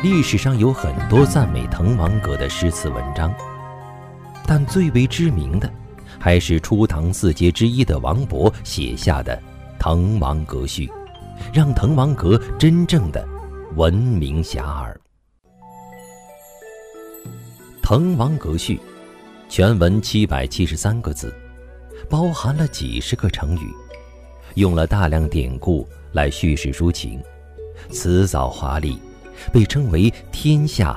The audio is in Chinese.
历史上有很多赞美滕王阁的诗词文章，但最为知名的还是初唐四杰之一的王勃写下的《滕王阁序》，让滕王阁真正的闻名遐迩。《滕王阁序》全文773个字，包含了几十个成语，用了大量典故来叙事抒情，辞藻华丽，被称为天下